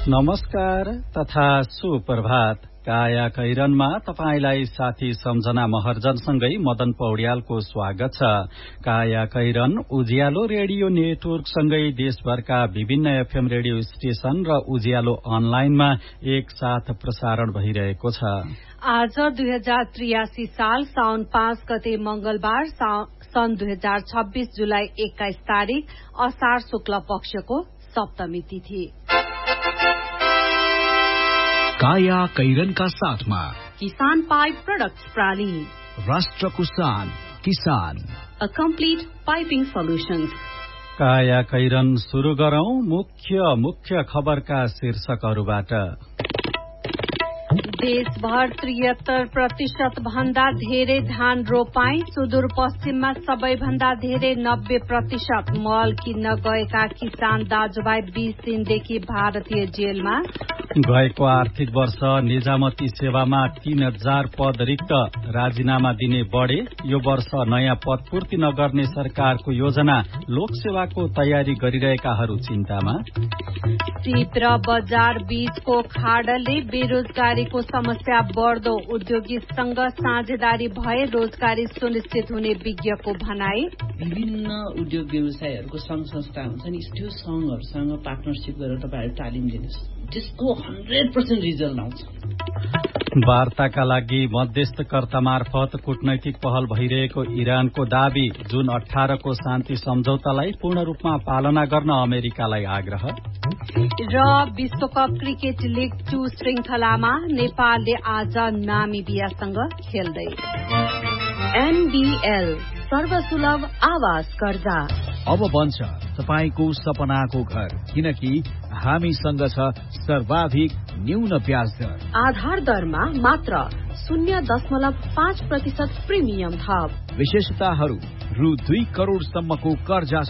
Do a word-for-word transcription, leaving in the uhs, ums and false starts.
नमस्कार तथा सुप्रभात। काया कैरनमा तपाईलाई साथी सम्झना महर्जनसँगै मदन पौड्यालको स्वागत छ। काया कैरन उज्यालो रेडियो नेटवर्कसँगै देशभरका विभिन्न एफएम रेडियो स्टेशन र उज्यालो अनलाइनमा एक साथ प्रसारण भइरहेको छ। आज दुई हजार त्रियासी साल साउन पाँच गते मंगलबार सन् दुई हजार छब्बीस जुलाई एक्काइस तारीक असार शुक्ल पक्षको सप्तमी तिथि। काया कैरनका साथमा किसान पाइप प्रोडक्ट्स प्राली, राष्ट्रको शान किसान, अ कम्प्लिट पाइपिङ सोल्युशन्स। काया कैरन शुरू गरौं मुख्य मुख्य खबरका शीर्षकहरूबाट। देशभर त्रिहत्तर प्रतिशत भन्दा धेरै धान रोपाई, सुदूरपश्चिममा सबैभन्दा धेरै नब्बे प्रतिशत मल किन्न गएका किसान दाजुभाइ बीस दिनदेखि भारतीय जेलमा। गएको आर्थिक वर्ष निजामती सेवामा तीन हजार पद रिक्त, राजीनामा दिने बढे। यो वर्ष नयाँ पद पूर्ति नगर्ने सरकारको योजना, लोकसेवाको तयारी गरिरहेकाहरू चिन्तामा। शीत र बजार बीचको खाडलले बेरोजगारीको समस्या बढ्दो, उद्योगीसँग साझेदारी भए रोजगारी सुनिश्चित हुने विज्ञको भनाई। विभिन्न उद्योग व्यवसायहरूको संघ संस्था हुन्छ नि, त्यो संघहरूसँग पार्टनरशिप गरेर तपाईहरु तालिम दिनुस्, त्यसको हन्ड्रेड पर्सेन्ट रिजल्ट आउँछ। वार्ताका लागि मध्यस्थकर्ता मार्फत कूटनैतिक पहल भइरहेको इरानको दावी, जुन अठारको शान्ति सम्झौतालाई पूर्ण रूपमा पालना गर्न अमेरिकालाई आग्रह। र विश्वकप क्रिकेट लीग टू श्रृंखलामा नेपालले आज नामिबियासँग खेल्दै। एनबीएल सर्वसुलभ आवास कर्जा अब बन्छ तपाईको सपनाको घर, किनकि हामीसँग छ सर्वाधिक न्यून ब्याज दर। आधार दरमा मात्र शून्य दशमलव पाँच प्रतिशत प्रिमियम थप। विशेषताहरू रु दुई करोड़सम्मको कर्जा